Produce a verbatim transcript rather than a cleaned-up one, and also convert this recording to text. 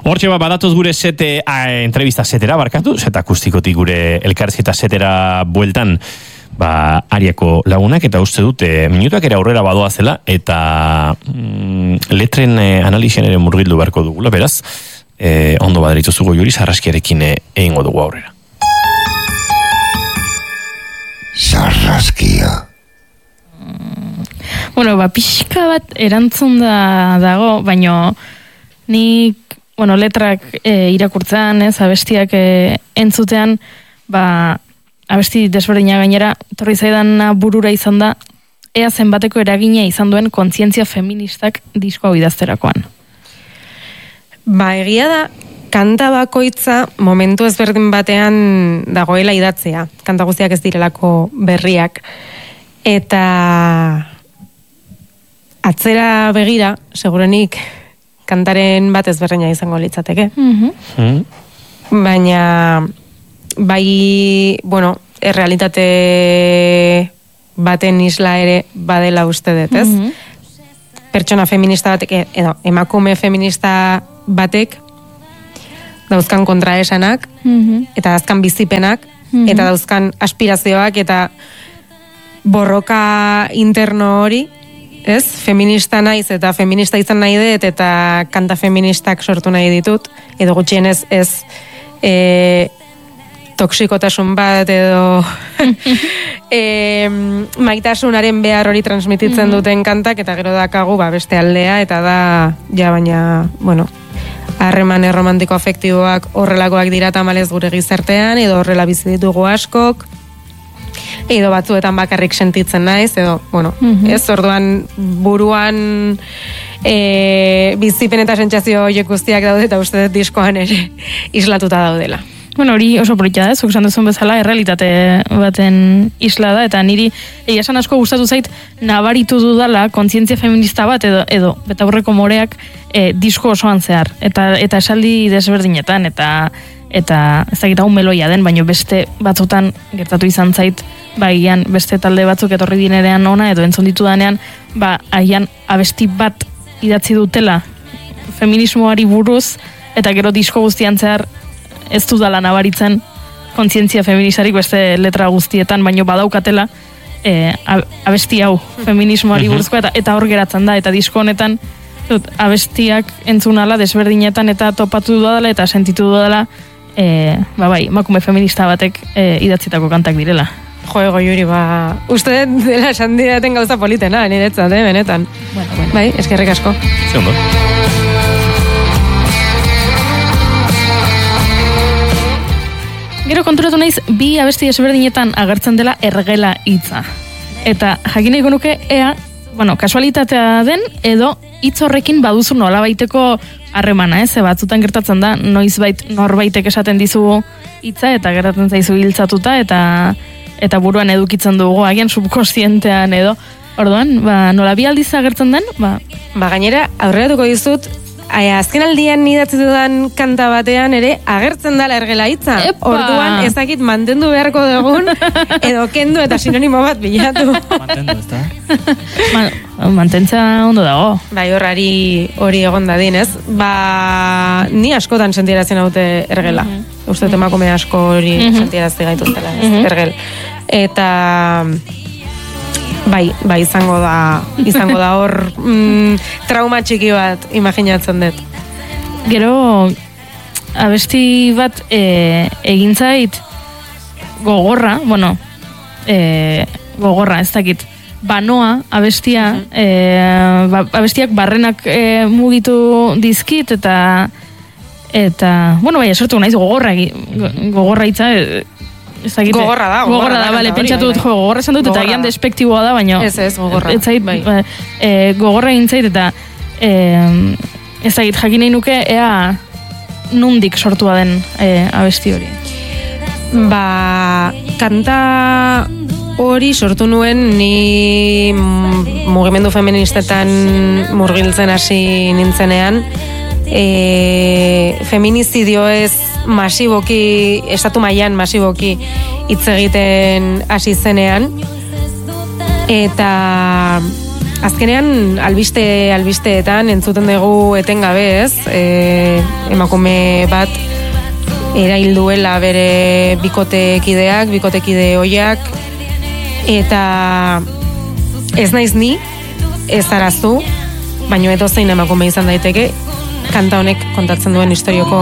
Hortxe bat badatoz gure sete, a, entrevista setera, barkatu, seta akustikotik gure elkarrizketa setera bueltan, ba, Ariako lagunak, eta uste dute minutuak ere aurrera badoa zela, eta mm, letren eh, analizien ere murgildu beharko dugula, beraz, eh, ondo baderitzu zugo Juri, Sarraskiarekin eh, egingo dugu aurrera. Sarraskia. Bueno, ba, pixka bat erantzun da dago, baino nik, bueno, letrak e, irakurtzean, ez, abestiak e, entzutean, ba, abesti desberdina gainera, torri zaidana burura izan da, ea zenbateko eragina izan duen kontzientzia feministak disko hau idazterakoan. Ba, egia da, kanta bakoitza momentu ezberdin batean dagoela idatzea. Kanta guztiak ez direlako berriak. Eta atzera begira, segurenik, kantaren bat ezberdina izango litzateke. Mm-hmm. Baina, bai, bueno, errealitate baten isla ere badela uste dut, ez? Mm-hmm. Pertsona feminista batek, edo, emakume feminista batek, dauzkan kontraesanak, mm-hmm. eta dauzkan bizipenak, mm-hmm. eta dauzkan aspirazioak, eta borroka interno hori, ez? Feminista naiz eta feminista izan nahi dut eta kanta feministak sortu nahi ditut, edo gutxienez ez e, toksikotasun bat edo e, maitasunaren behar hori transmititzen mm-hmm. duten kantak, eta gero dakagu ba, beste aldea, eta da ja baina, bueno, harreman erromantiko afektiboak horrelakoak dira tamalez gure gizartean, edo horrela bizi ditugu askok, edo batzuetan bakarrik sentitzen naiz, edo, bueno, mm-hmm. ez, orduan buruan e, bizipen eta sentsazio horiek guztiak daude, eta uste dut diskoan ere islatuta daudela. Bueno, hori oso politia da, zuk esan duzun bezala, errealitate baten isla da, eta niri egia esan asko gustatu zait nabaritu dudala kontzientzia feminista bat, edo, edo betaurreko moreak e, disko osoan zehar, eta, eta esaldi desberdinetan, eta eta ez dakit hau meloia den, baino beste batzutan gertatu izan zait, ba, agian beste talde batzuk etorri dinerean ona, edo entzun ditudanean, ba, agian abesti bat idatzi dutela feminismoari buruz, eta gero disko guztian zehar ez dudala nabaritzen kontzientzia feministarik beste letra guztietan, baino badaukatela e, abesti hau feminismoari buruzko, eta, eta hor geratzen da, eta disko honetan dut, abestiak entzunala desberdinetan eta topatu dudala eta sentitu dudala e, ba bai, makume feminista batek e, idatzitako kantak direla. Jo, ego Juri, ba, uste dela esan didaten gauza politena, niretzat, eh, benetan. Bueno, bueno. Bai, eskerrik asko. Zeondo. Gero konturatu naiz, bi abesti desberdinetan agertzen dela ergela hitza. Eta jakin nahiko nuke, ea, bueno, kasualitatea den, edo hitz horrekin baduzu nolabaiteko harremana, ez? Ze batzutan gertatzen da, noizbait norbaitek esaten dizu hitza, eta gertatzen zaizu hiltzatuta, eta eta buruan edukitzen dugu, agian subkonsientean edo. Orduan, ba, nola bi aldiz agertzen den, ba... Ba, gainera, aurreratuko dizut, azken aldian idatzi dudan kanta batean ere agertzen dala ergela hitza. Orduan ezakit mantendu beharko dugun edo kendu eta sinonimo bat bilatu. Mantendu, ez da? Man, mantentza ondo dago. Bai, horrari hori egon dadin, ez? Ba, ni askotan sentieratzen haute ergela. Mm-hmm. Uste emakume asko hori mm-hmm. sentierazte gaituztela, ez? Mm-hmm. Ergel. Eta... Bai, bai, izango da, izango da hor mm, trauma txiki bat imaginatzen dut. Gero, abesti bat e, egin zait gogorra, bueno, e, gogorra, ez dakit, banoa abestia, e, ba, abestiak barrenak e, mugitu dizkit, eta, eta, bueno, bai, esortu naiz gogorra, gogorra hitza, e, Ezagite. Gogorra da, gogorra, gogorra da, bale, pentsatu dut, jo, gogorra esan dut, eta agian despektiboa da, baina... Ez ez, gogorra. Ez zait, bai. e, gogorra egin zait, eta e, ezagit, jakin nahi nuke, ea nundik sortua den e, abesti hori. Ba, kanta hori sortu nuen ni mugimendu feministetan murgiltzen hasi nintzenean, e, feminizidio ez masiboki, estatu mailan masiboki hitz egiten hasi zenean, eta azkenean albiste albisteetan entzuten dugu etengabe, ez? E, emakume bat erail duela bere bikotekideak, bikotekide hoiak, eta ez naiz ni, ez arazu, baino edozein emakume izan daiteke, kanta honek kontatzen duen historioko